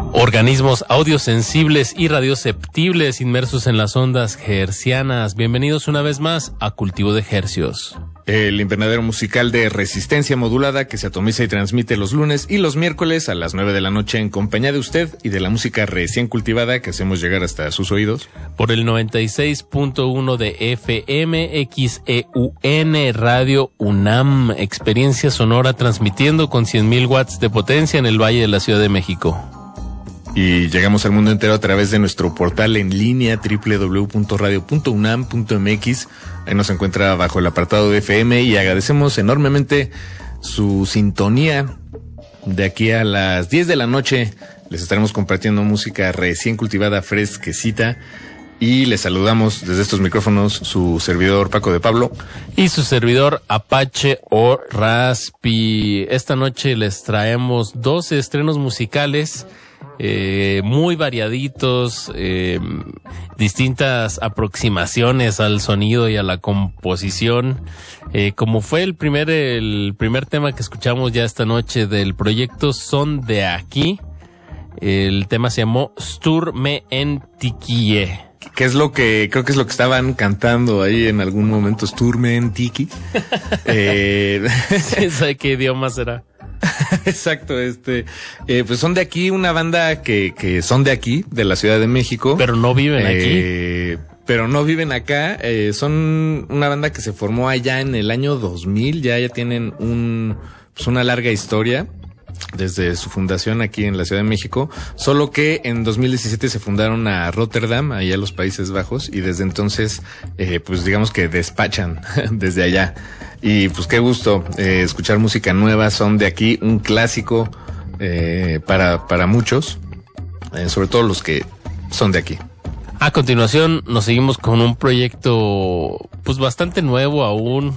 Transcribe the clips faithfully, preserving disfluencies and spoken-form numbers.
Organismos audiosensibles y radioceptibles inmersos en las ondas hertzianas. Bienvenidos una vez más a Cultivo de Hercios. El invernadero musical de resistencia modulada que se atomiza y transmite los lunes y los miércoles a las nueve de la noche en compañía de usted y de la música recién cultivada que hacemos llegar hasta sus oídos. Por el noventa y seis punto uno de F M, X E U N, Radio UNAM, experiencia sonora transmitiendo con cien mil watts de potencia en el Valle de la Ciudad de México. Y llegamos al mundo entero a través de nuestro portal en línea doble u doble u doble u punto radio punto unam punto m x. Ahí nos encuentra bajo el apartado de F M y agradecemos enormemente su sintonía. De aquí a las diez de la noche les estaremos compartiendo música recién cultivada, fresquecita. Y les saludamos desde estos micrófonos su servidor Paco de Pablo y su servidor Apache o Raspi. Esta noche les traemos dos estrenos musicales Eh, muy variaditos, eh, distintas aproximaciones al sonido y a la composición, eh, como fue el primer el primer tema que escuchamos ya esta noche del proyecto Son de Aquí. El tema se llamó Sturme en Tikie. ¿Qué es lo que, creo que es lo que estaban cantando ahí en algún momento, Sturme en Tiki? eh... ¿Quién sabe qué idioma será? Exacto, este, eh, pues son de aquí, una banda que, que son de aquí, de la Ciudad de México. Pero no viven eh, aquí. Pero no viven acá, eh, son una banda que se formó allá en el año dos mil, ya, ya tienen un, pues una larga historia desde su fundación aquí en la Ciudad de México, solo que en dos mil diecisiete se fundaron a Rotterdam, allá en los Países Bajos, y desde entonces, eh, pues digamos que despachan desde allá. Y pues qué gusto eh, escuchar música nueva, son de aquí, un clásico eh, para, para muchos, eh, sobre todo los que son de aquí. A continuación nos seguimos con un proyecto pues bastante nuevo aún,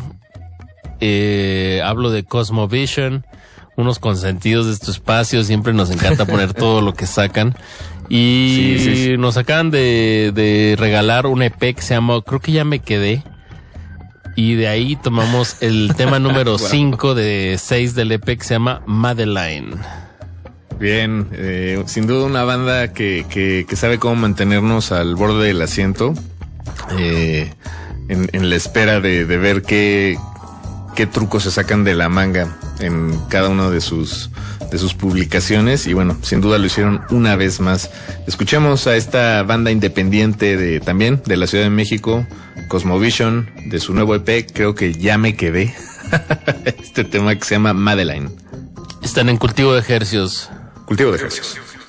eh, hablo de Cosmovision, unos consentidos de este espacio, siempre nos encanta poner todo lo que sacan. Y sí, sí, sí. Nos acaban de, de regalar un E P que se llama Creo que ya me quedé. Y de ahí tomamos el tema número cinco wow. de seis del E P que se llama Madeline. Bien, eh, sin duda una banda que, que, que sabe cómo mantenernos al borde del asiento, eh, en, en la espera de, de ver qué, qué trucos se sacan de la manga en cada una de sus, de sus publicaciones. Y bueno, sin duda lo hicieron una vez más. Escuchemos a esta banda independiente de también de la Ciudad de México, Cosmovision, de su nuevo E P, creo que ya me quedé. Este tema que se llama Madeline. Están en Cultivo de Hercios. Cultivo de Hercios.